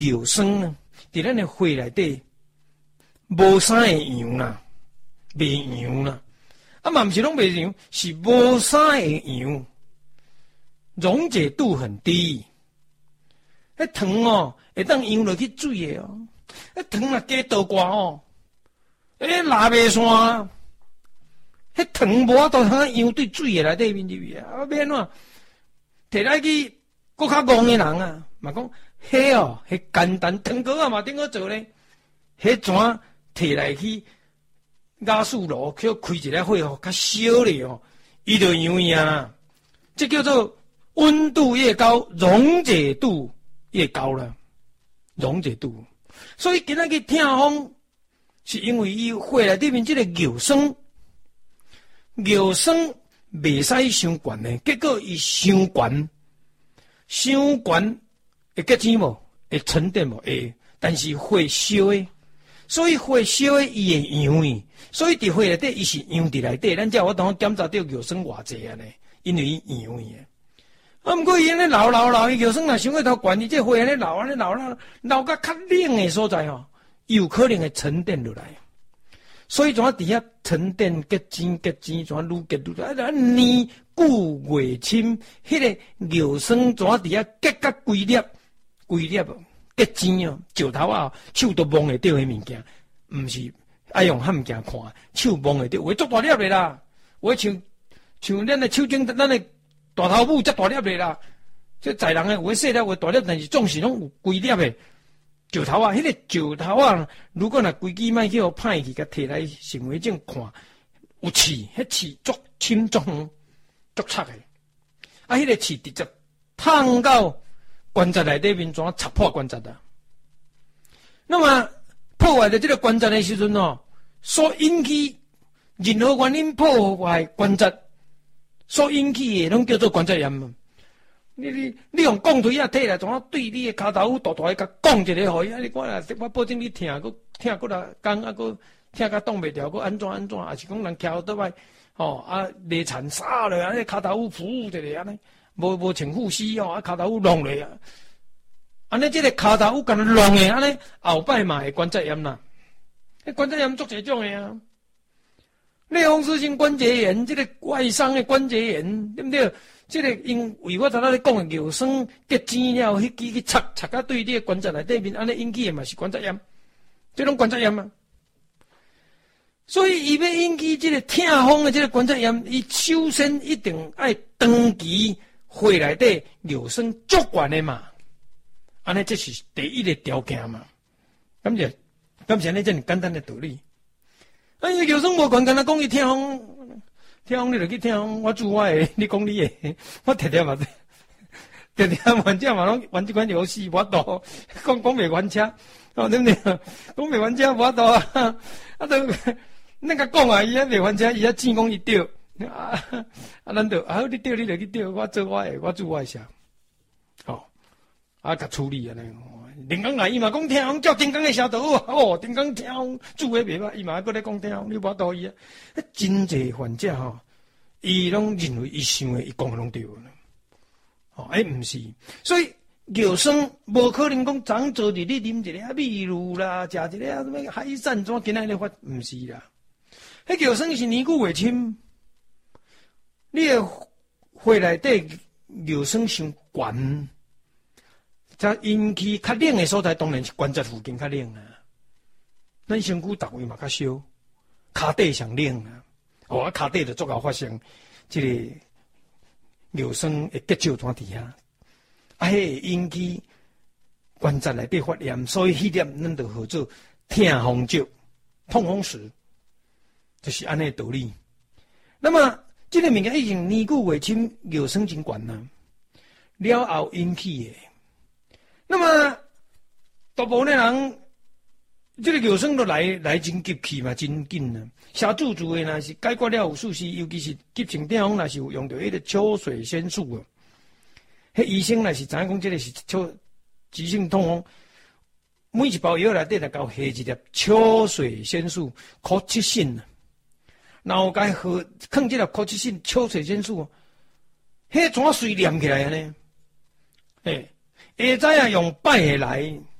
尿酸呢，伫咱的血内底无啥会样啦，袂样啦。啊，嘛毋是拢袂样，是无啥会样，溶解度很低。迄糖哦，会当样落去水的哦。迄糖若加倒挂哦，拉袂散。迄糖无法度通样对水的内底面入去啊！啊，要安怎？摕来去搁较戆的人啊，嘛讲迄哦，迄简单糖果啊嘛，顶好做咧。迄怎摕来去压缩炉，去开一个火哦，较烧咧哦，伊就样样啦。这叫做温度越高，溶解度越高了，溶解度。所以今仔日痛风，是因为伊血内底面这个尿酸。尿酸袂使伤悬的，结果伊伤悬，会结晶无？会沉淀无？会，但是会烧的，所以会烧的伊会样去，所以伫血内底伊是样伫内底，咱才有当检查到尿酸偌济啊呢，因为伊样去的。啊，毋过伊安尼老，伊尿酸若伤过头悬，伊这血安尼老到较冷的所在吼，有可能会沉淀落来。所以怎啊？底下沉淀结晶，怎啊愈结愈大？年久月深，迄个尿酸怎啊？底下结甲规粒结晶哦，石头啊，手都摸会到迄物件，毋是爱用汉物件看，手摸会到，有诶足大粒咧啦，有诶像咱诶手指，咱诶大头母遮大粒咧啦，这在人诶有诶细粒有诶大粒，但是总是拢有规粒诶。石头啊，迄个石头啊，如果若规支卖去互歹去，甲摕来显微镜看，有刺，迄刺足深足长足插的，啊，迄个刺直接烫到关节内底面，怎插破关节啊？那么破坏的这个关节的时阵哦，所引起任何原因破坏关节，所引起的拢叫做关节炎。你用钢腿啊摕来，怎啊对你的骹头大大的甲讲一个，互伊啊！我保证你听过来讲啊，搁听甲挡袂掉，搁安怎，还是讲人徛倒来，啊，累残杀落安尼骹头扶一个安尼，无穿护膝啊，骹头弄落啊，安尼这个骹头敢弄的安尼，后摆嘛会关节炎啦，关节炎足侪种的啊，类风湿性关节炎，这个外伤的关节炎，对不对？这个因为我头仔咧讲的尿酸结晶了，迄支去插到对你的关节内底面，安尼引起的嘛是关节炎，这种关节炎嘛。所以伊要引起这个痛风的这个关节炎，伊首先一定爱长期血内底尿酸足悬的嘛，安尼这是第一个条件嘛。感谢你这么简单的道理。啊，伊尿酸无悬，敢若讲伊痛风。听你就去听，我做我的，你讲你的，我常常患者嘛拢玩这款游戏，无多讲袂完车，对不对？讲袂完车无多啊，都那个讲啊，伊还袂完车，伊还只讲伊对，咱就你对你就去对，我做我的，我做我的啥，甲处理安尼。林刚来，伊嘛讲听风叫丁刚的写倒哦，丁刚听风做诶袂歹，伊嘛搁咧讲听风，你无道伊啊！真济患者吼，伊拢认为伊想诶，伊讲诶拢对啦，毋是，所以尿酸无可能讲昨做日你啉一个秘鲁啦，食一个什么海产怎今仔日发，毋是啦。迄尿酸是年久月深，你诶血内底尿酸伤悬。才引起较冷的所在，当然是关节附近较冷啊。咱身躯逐位嘛较烧，骹底上冷啊。骹底就足够发生这个尿酸会结晶在底下，迄会引起关节内底发炎，所以迄点咱就号做痛风石、痛风石，就是安尼道理。那么这个物件已经年久月深，尿酸真悬啦，了后引起的。那么，大部分的人，这个尿酸都来真急去嘛，真紧啊。写注的若是解决了有数是，尤其是急性痛风，若是有用到迄个秋水仙素啊。迄医生若是知影讲这个是急性痛风，每一包药内底来搞下一粒秋水仙素可七性啊。然后该喝放这粒可七性秋水仙素，迄怎水黏起来呢？会知用摆下来，